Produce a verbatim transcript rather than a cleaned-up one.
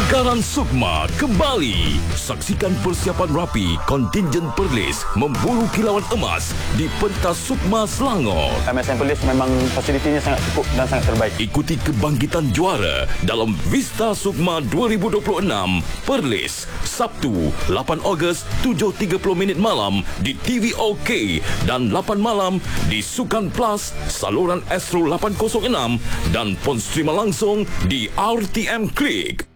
Kegaraan Sukma kembali. Saksikan persiapan rapi kontingen Perlis memburu kilauan emas di pentas Sukma Selangor. M S M Perlis memang fasilitinya sangat cukup dan sangat terbaik. Ikuti kebangkitan juara dalam Vista Sukma dua ribu dua puluh enam Perlis, Sabtu lapan Ogos tujuh tiga puluh minit malam di T V OK dan lapan malam di Sukan Plus, saluran Astro lapan kosong enam dan pon streamer langsung di R T M Klik.